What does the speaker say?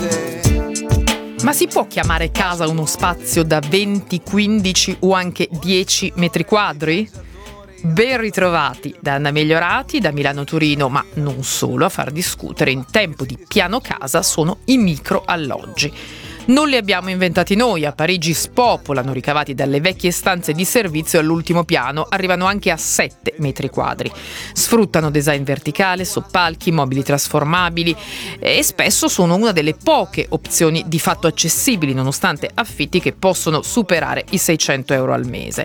Ma si può chiamare casa uno spazio da 20, 15 o anche 10 metri quadri? Ben ritrovati da Anna Migliorati, da Milano Torino, ma non solo. A far discutere in tempo di piano casa sono i micro alloggi. Non li abbiamo inventati noi, a Parigi spopolano, ricavati dalle vecchie stanze di servizio all'ultimo piano, arrivano anche a 7 metri quadri. Sfruttano design verticale, soppalchi, mobili trasformabili e spesso sono una delle poche opzioni di fatto accessibili, nonostante affitti che possono superare i 600 euro al mese.